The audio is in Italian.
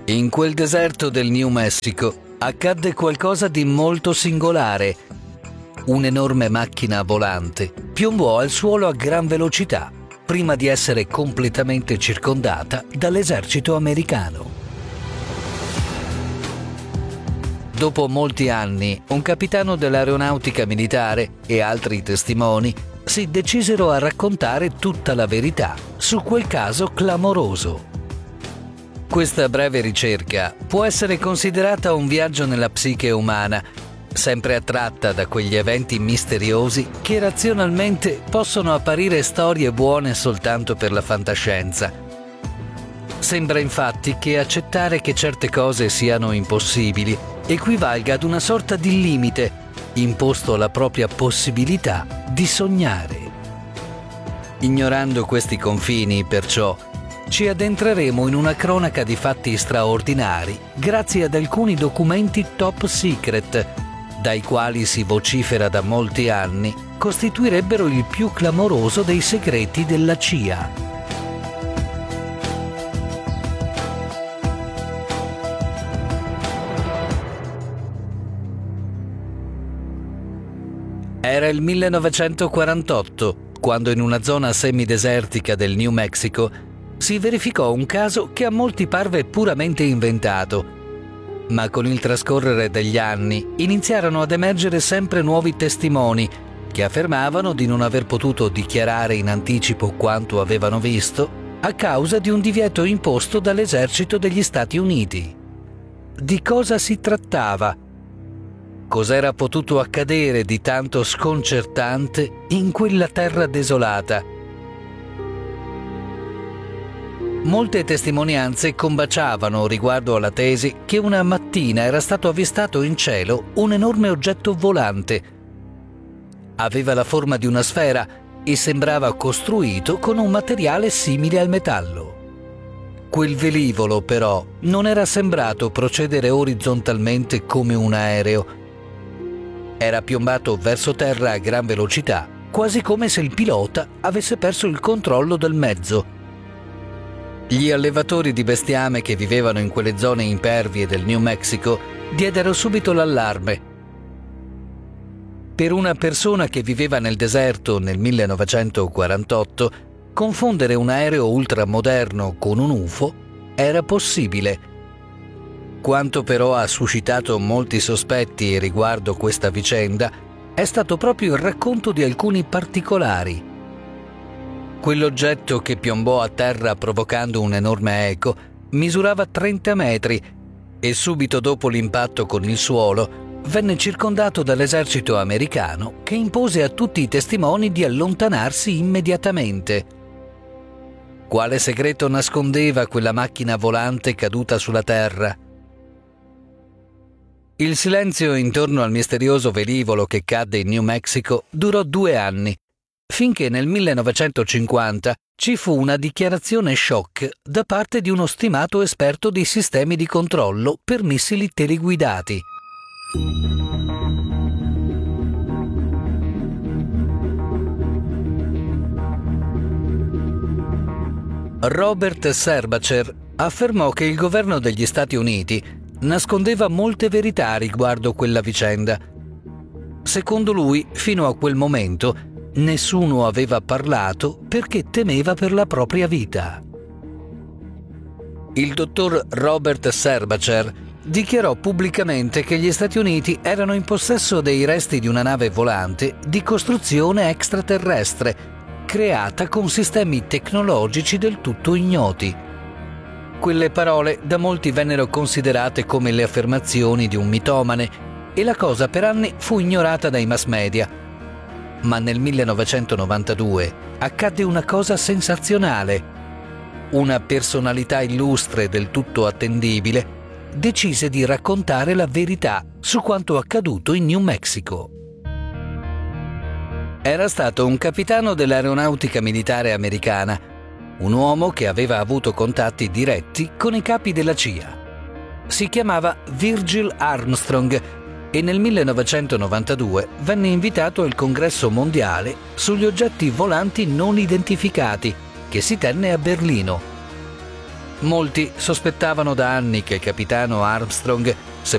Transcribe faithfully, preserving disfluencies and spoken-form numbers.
In quel deserto del New Mexico accadde qualcosa di molto singolare. Un'enorme macchina volante piombò al suolo a gran velocità prima di essere completamente circondata dall'esercito americano. Dopo molti anni, un capitano dell'aeronautica militare e altri testimoni si decisero a raccontare tutta la verità su quel caso clamoroso. Questa breve ricerca può essere considerata un viaggio nella psiche umana, sempre attratta da quegli eventi misteriosi che razionalmente possono apparire storie buone soltanto per la fantascienza. Sembra infatti che accettare che certe cose siano impossibili equivalga ad una sorta di limite imposto alla propria possibilità di sognare. Ignorando questi confini, perciò, ci addentreremo in una cronaca di fatti straordinari grazie ad alcuni documenti top secret, dai quali si vocifera da molti anni costituirebbero il più clamoroso dei segreti della C I A. Era il millenovecentoquarantotto, quando in una zona semidesertica del New Mexico si verificò un caso che a molti parve puramente inventato, ma con il trascorrere degli anni iniziarono ad emergere sempre nuovi testimoni che affermavano di non aver potuto dichiarare in anticipo quanto avevano visto a causa di un divieto imposto dall'esercito degli Stati Uniti. Di cosa si trattava? Cos'era potuto accadere di tanto sconcertante in quella terra desolata? Molte testimonianze combaciavano riguardo alla tesi che una mattina era stato avvistato in cielo un enorme oggetto volante. Aveva la forma di una sfera e sembrava costruito con un materiale simile al metallo. Quel velivolo, però, non era sembrato procedere orizzontalmente come un aereo. Era piombato verso terra a gran velocità, quasi come se il pilota avesse perso il controllo del mezzo. Gli allevatori di bestiame che vivevano in quelle zone impervie del New Mexico diedero subito l'allarme. Per una persona che viveva nel deserto nel millenovecentoquarantotto, confondere un aereo ultramoderno con un U F O era possibile. Quanto però ha suscitato molti sospetti riguardo questa vicenda è stato proprio il racconto di alcuni particolari. Quell'oggetto che piombò a terra provocando un enorme eco misurava trenta metri e subito dopo l'impatto con il suolo venne circondato dall'esercito americano che impose a tutti i testimoni di allontanarsi immediatamente. Quale segreto nascondeva quella macchina volante caduta sulla terra? Il silenzio intorno al misterioso velivolo che cadde in New Mexico durò due anni, finché nel millenovecentocinquanta ci fu una dichiarazione shock da parte di uno stimato esperto di sistemi di controllo per missili teleguidati. Robert Serbacher affermò che il governo degli Stati Uniti nascondeva molte verità riguardo quella vicenda. Secondo lui, fino a quel momento, nessuno aveva parlato perché temeva per la propria vita. Il dottor Robert Serbacher dichiarò pubblicamente che gli Stati Uniti erano in possesso dei resti di una nave volante di costruzione extraterrestre, creata con sistemi tecnologici del tutto ignoti. Quelle parole da molti vennero considerate come le affermazioni di un mitomane e la cosa per anni fu ignorata dai mass media. Ma nel millenovecentonovantadue accadde una cosa sensazionale. Una personalità illustre del tutto attendibile decise di raccontare la verità su quanto accaduto in New Mexico. Era stato un capitano dell'aeronautica militare americana, un uomo che aveva avuto contatti diretti con i capi della C I A. Si chiamava Virgil Armstrong e nel millenovecentonovantadue venne invitato al Congresso mondiale sugli oggetti volanti non identificati che si tenne a Berlino. Molti sospettavano da anni che il capitano Armstrong,